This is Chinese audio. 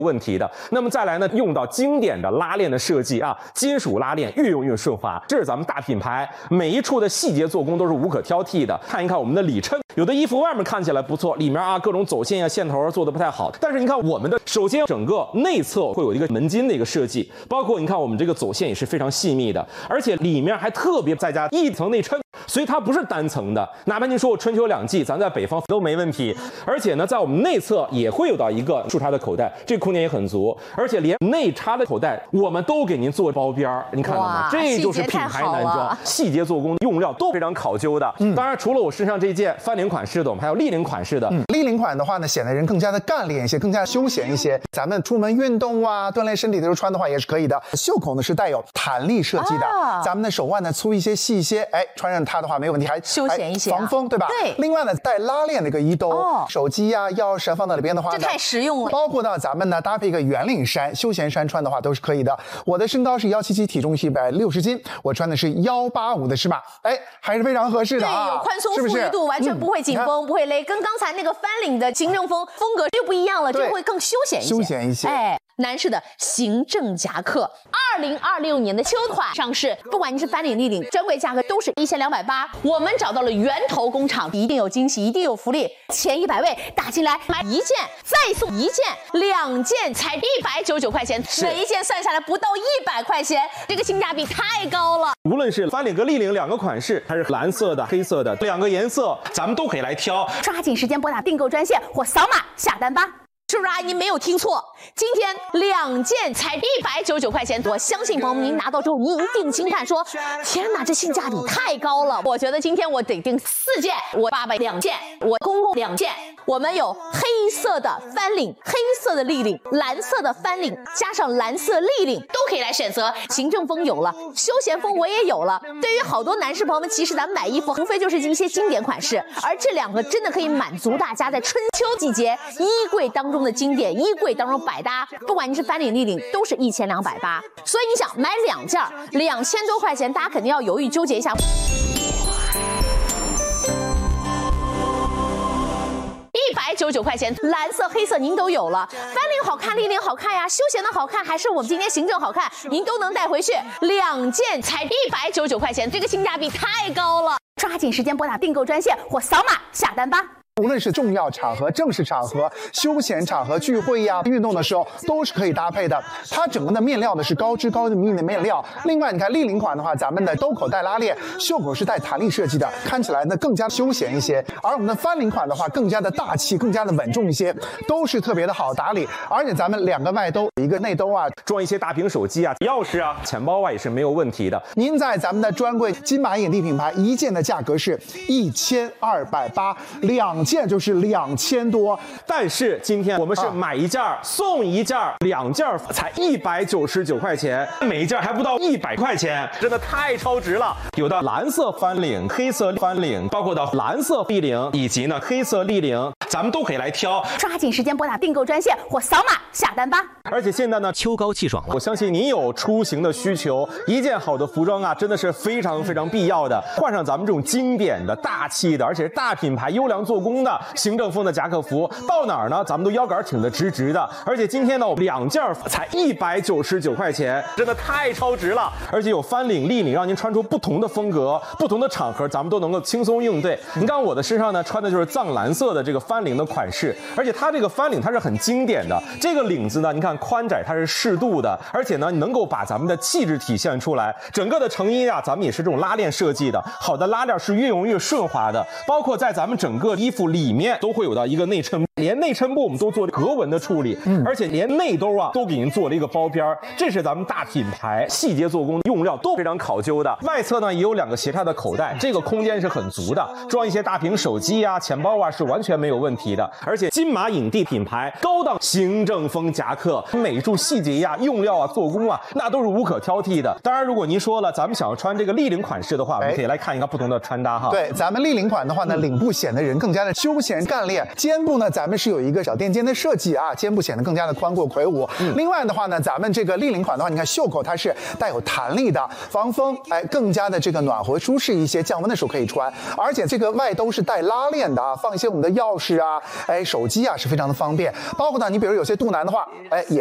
问题的。那么再来呢，用到经典的拉链的设计啊，金属拉链越用越顺滑，这是咱们大品牌，每一处的细节做工都是无可挑剔的。看一看我们的里衬，有的衣服外面看起来不错，里面啊各种走线啊线头做的不太好，但是你看我们的，首先整个内侧会有一个门襟的一个设计，包括你看我们这个走线也是非常细密的，而且里面还特别再加一层内衬。所以它不是单层的，哪怕您说我春秋两季，咱在北方都没问题。而且呢，在我们内侧也会有到一个竖插的口袋，这个空间也很足，而且连内插的口袋我们都给您做包边儿，你看到吗？这就是品牌男装，细节做工、用料都非常考究的。当然，除了我身上这件翻领款式的，我们还有立领款式的。 立领款的话呢，显得人更加的干练一些，更加休闲一些。咱们出门运动啊，锻炼身体的时候穿的话也是可以的。袖口呢是带有弹力设计的，咱们的手腕呢粗一些、细一些，哎，穿上它的话没有问题，还休闲一些， 防风，对吧？ 对。 另外呢，带拉链的一个衣兜，手机呀、钥匙放到里边的话， 这太实用了。 包括呢，咱们呢搭配一个圆领衫、休闲衫穿的话都是可以的。我的身高是177，体重是160斤，我穿的是185的尺码，哎，还是非常合适的啊。 对，有宽松富裕度，完全不会紧绷，不会勒，跟刚才那个翻领的行政风格就不一样了，这会更休闲一些。 休闲一些， 哎。男士的行政夹克，2026年的秋款上市，不管你是翻领、立领，专柜价格都是1280。我们找到了源头工厂，一定有惊喜，一定有福利。前100位打进来买一件，再送一件，2件才199块钱，每一件算下来不到100块钱，这个性价比太高了。 无论是翻领和立领两个款式，还是蓝色的、黑色的两个颜色，咱们都可以来挑。 抓紧时间拨打订购专线或扫码下单吧。是不是啊？您没有听错，今天2件才199块钱。我相信朋友们，您拿到之后，您一定惊叹说：“天哪，这性价比太高了！”我觉得今天我得订4件，我爸爸2件，我公公2件。我们有黑色的翻领、黑色的立领、蓝色的翻领，加上蓝色立领，都可以来选择。行政风有了，休闲风我也有了。对于好多男士朋友们，其实咱们买衣服无非就是一些经典款式，而这2个真的可以满足大家在春秋季节衣柜当中的经典，衣柜当中百搭。不管你是翻领、立领，都是1280。所以你想买2件，2000多块钱，大家肯定要犹豫纠结一下。199块钱，蓝色、黑色您都有了。翻领好看，立领好看呀，休闲的好看，还是我们今天行政好看，您都能带回去。2件才199块钱，这个性价比太高了。抓紧时间拨打订购专线或扫码下单吧。 无论是重要场合、正式场合、休闲场合、聚会呀、运动的时候，都是可以搭配的。它整个的面料呢是高支高密的面料。另外，你看立领款的话，咱们的兜口带拉链，袖口是带弹力设计的，看起来呢更加休闲一些。而我们的翻领款的话，更加的大气，更加的稳重一些，都是特别的好打理。而且咱们2个外兜，一个内兜啊， 装一些大屏手机啊、钥匙啊、钱包啊也是没有问题的。 您在咱们的专柜金马影帝品牌1件的价格是1280，2件就是2000多。 但是今天我们是买1件送1件，2件才199块钱，每一件还不到100块钱，真的太超值了。有的蓝色翻领、黑色翻领，包括到蓝色立领以及呢黑色立领，咱们都可以来挑。 抓紧时间拨打订购专线或扫码下单吧。 而且现在呢， 秋高气爽了， 我相信你有出行的需求，一件好的服装啊，真的是非常非常必要的。换上咱们这种经典的、大气的，而且是大品牌、优良做工的行政风的夹克服，到哪儿呢，咱们都腰杆挺得直直的。而且今天呢，2件才199块钱，真的太超值了。而且有翻领、立领，让您穿出不同的风格、不同的场合，咱们都能够轻松应对。你看我的身上呢，穿的就是藏蓝色的这个翻领的款式，而且它这个翻领它是很经典的，这个领子呢，你看宽窄它是适度的，而且呢能够把咱们的气质体现出来。整个的成衣啊，咱们也是这种拉链设计的，好的拉链是越用越顺滑的，包括在咱们整个衣服里面都会有到一个内衬，连内衬部我们都做了格纹的处理，而且连内兜啊都给您做了一个包边，这是咱们大品牌，细节做工、用料都非常考究的。外侧呢也有2个斜插的口袋，这个空间是很足的，装一些大屏手机啊、钱包啊是完全没有问题的。而且金马影帝品牌高档行政风夹克，每一处细节呀、用料啊、做工啊，那都是无可挑剔的。当然，如果您说了咱们想要穿这个立领款式的话，我们可以来看一看不同的穿搭哈。 对，咱们立领款的话呢，领部显得人更加的的休闲干练。肩部呢，咱们是有一个小垫肩的设计啊，肩部显得更加的宽阔魁梧。另外的话呢，咱们这个立领款的话，你看袖口它是带有弹力的，防风，更加的这个暖和舒适一些，降温的时候可以穿。而且这个外兜是带拉链的啊，放一些我们的钥匙啊，手机啊是非常的方便。包括呢，你比如有些肚腩的话，也